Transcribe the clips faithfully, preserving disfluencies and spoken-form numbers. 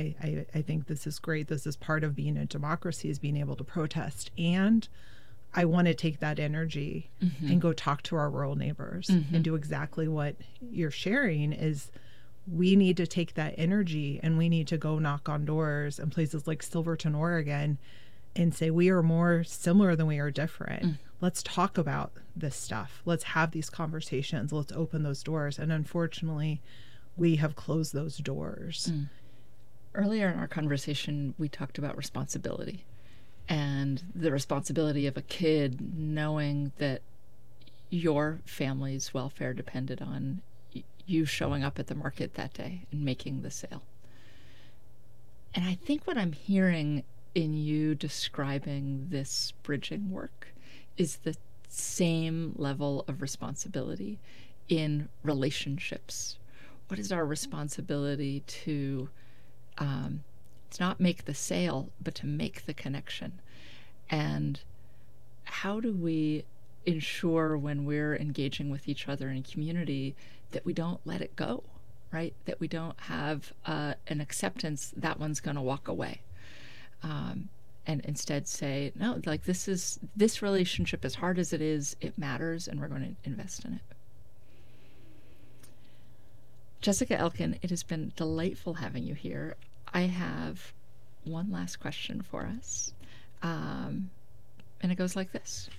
I, I, I think this is great. This is part of being a democracy, is being able to protest. And I want to take that energy mm-hmm. and go talk to our rural neighbors mm-hmm. and do exactly what you're sharing is we need to take that energy and we need to go knock on doors in places like Silverton, Oregon, and say we are more similar than we are different. Mm. Let's talk about this stuff. Let's have these conversations. Let's open those doors. And unfortunately, we have closed those doors. Mm. Earlier in our conversation, we talked about responsibility and the responsibility of a kid knowing that your family's welfare depended on you showing up at the market that day and making the sale. And I think what I'm hearing in you describing this bridging work is the same level of responsibility in relationships. What is our responsibility to, um, to not make the sale, but to make the connection? And how do we ensure when we're engaging with each other in community that we don't let it go, right? That we don't have uh, an acceptance that one's going to walk away. Um, and instead say, no, like this is, this relationship, as hard as it is, it matters, and we're going to invest in it. Jessica Elkin, it has been delightful having you here. I have one last question for us. Um, and it goes like this.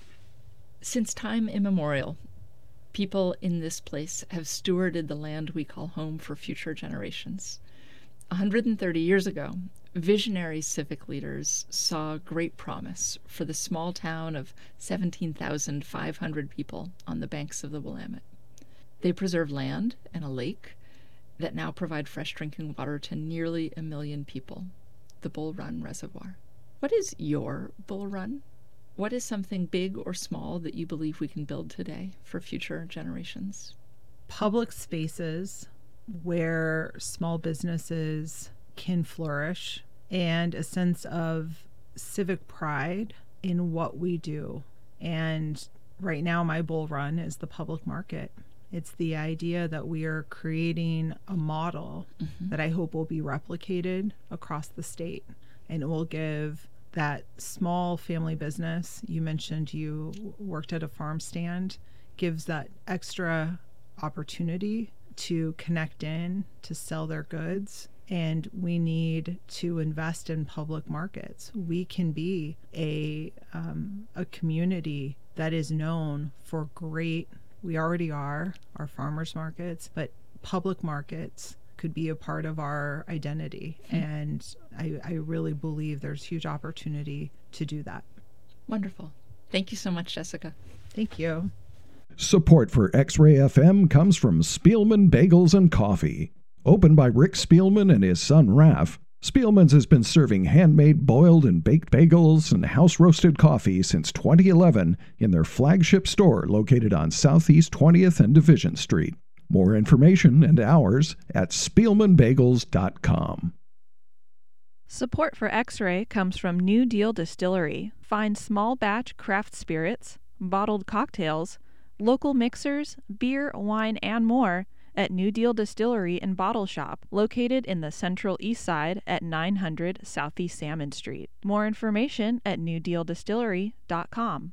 Since time immemorial, people in this place have stewarded the land we call home for future generations. one hundred thirty years ago, visionary civic leaders saw great promise for the small town of seventeen thousand five hundred people on the banks of the Willamette. They preserved land and a lake that now provide fresh drinking water to nearly a million people, the Bull Run Reservoir. What is your Bull Run? What is something big or small that you believe we can build today for future generations? Public spaces where small businesses can flourish, and a sense of civic pride in what we do. And right now, my Bull Run is the public market. It's the idea that we are creating a model mm-hmm. that I hope will be replicated across the state, and it will give that small family business, you mentioned you worked at a farm stand, gives that extra opportunity to connect in, to sell their goods. And we need to invest in public markets. We can be a um, a community that is known for great, we already are, our farmers markets, but public markets could be a part of our identity. Mm-hmm. And I, I really believe there's huge opportunity to do that. Wonderful. Thank you so much, Jessica. Thank you. Support for X-Ray F M comes from Spielman Bagels and Coffee. Opened by Rick Spielman and his son Raph, Spielman's has been serving handmade boiled and baked bagels and house-roasted coffee since twenty eleven in their flagship store located on Southeast twentieth and Division Street. More information and hours at spielman bagels dot com. Support for X-Ray comes from New Deal Distillery. Find small batch craft spirits, bottled cocktails, local mixers, beer, wine, and more at New Deal Distillery and Bottle Shop, located in the Central East Side at nine hundred Southeast Salmon Street. More information at new deal distillery dot com.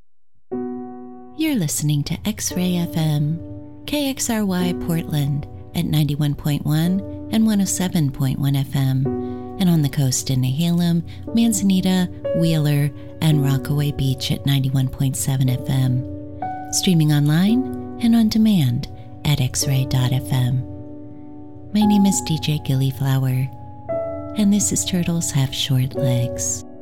You're listening to X-Ray F M, K X R Y Portland at ninety-one point one and one oh seven point one F M, and on the coast in Nehalem, Manzanita, Wheeler, and Rockaway Beach at ninety-one point seven F M. Streaming online and on demand at x ray dot f m. My name is D J Gillyflower, and this is Turtles Have Short Legs.